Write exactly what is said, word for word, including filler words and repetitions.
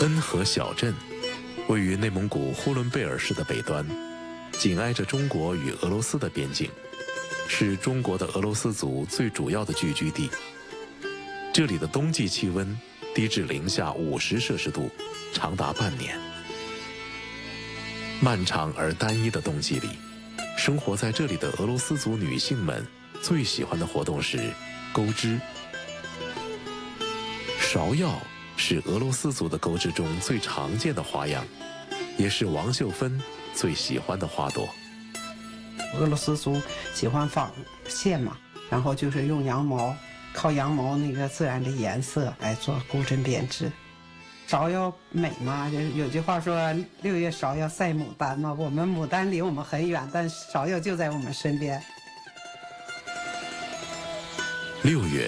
恩和小镇位于内蒙古呼伦贝尔市的北端，紧挨着中国与俄罗斯的边境，是中国的俄罗斯族最主要的聚居地。这里的冬季气温低至零下五十摄氏度，长达半年。漫长而单一的冬季里，生活在这里的俄罗斯族女性们最喜欢的活动是钩织。芍药是俄罗斯族的钩织中最常见的花样，也是王秀芬最喜欢的花朵。 俄罗斯族喜欢纺线嘛，然后就是用羊毛，靠羊毛那个自然的颜色来做钩针编织。芍药美嘛，就是有句话说六月芍药赛牡丹嘛，我们牡丹离我们很远，但芍药就在我们身边。 六月